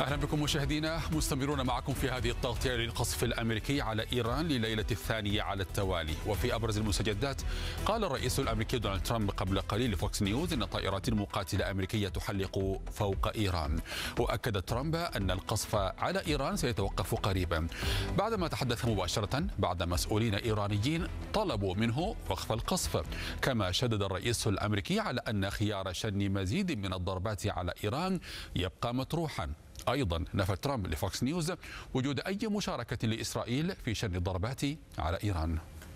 أهلا بكم مشاهدينا، مستمرون معكم في هذه التغطية للقصف الأمريكي على إيران لليلة الثانية على التوالي. وفي أبرز المستجدات، قال الرئيس الأمريكي دونالد ترامب قبل قليل لفوكس نيوز أن طائرات مقاتلة أمريكية تحلق فوق إيران. وأكد ترامب أن القصف على إيران سيتوقف قريبا، بعدما تحدث مباشرة بعد مسؤولين إيرانيين طلبوا منه وقف القصف. كما شدد الرئيس الأمريكي على أن خيار شن مزيد من الضربات على إيران يبقى مطروحا. أيضا نفى ترامب لفوكس نيوز وجود أي مشاركة لإسرائيل في شن الضربات على إيران.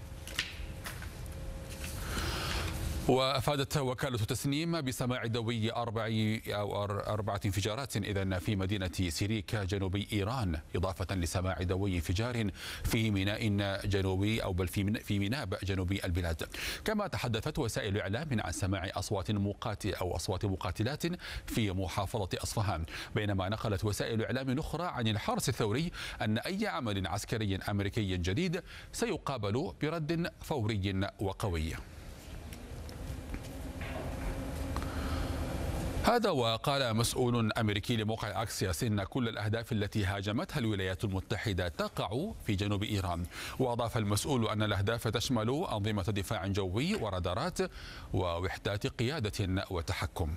وأفادت وكالة تسنيم بسماع دوي أربعة انفجارات في مدينة سيريك جنوبي إيران، إضافة لسماع دوي انفجار في ميناء جنوبي في ميناء جنوبي البلاد. كما تحدثت وسائل الإعلام عن سماع أصوات مقاتلات في محافظة أصفهان، بينما نقلت وسائل إعلام أخرى عن الحرس الثوري أن أي عمل عسكري أمريكي جديد سيقابل برد فوري وقوي. هذا وقال مسؤول أمريكي لموقع أكسيوس إن كل الأهداف التي هاجمتها الولايات المتحدة تقع في جنوب إيران. وأضاف المسؤول أن الأهداف تشمل أنظمة دفاع جوي ورادارات ووحدات قيادة وتحكم.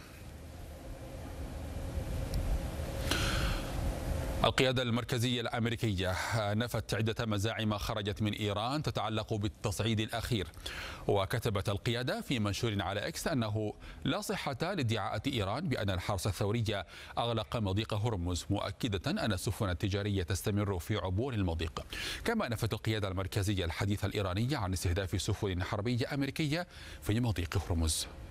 القيادة المركزية الأمريكية نفت عدة مزاعم خرجت من إيران تتعلق بالتصعيد الأخير. وكتبت القيادة في منشور على إكس أنه لا صحة لادعاءات إيران بأن الحرس الثوري أغلق مضيق هرمز، مؤكدة أن السفن التجارية تستمر في عبور المضيق. كما نفت القيادة المركزية الحديث الإيرانية عن استهداف سفن حربية أمريكية في مضيق هرمز.